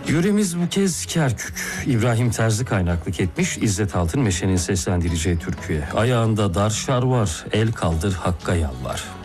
Yöremiz bu kez Kerkük. İbrahim Terzi kaynaklık etmiş, İzzet Altınmeşe'nin seslendireceği türküye. Ayağında dar şar var, el kaldır hakka yalvar.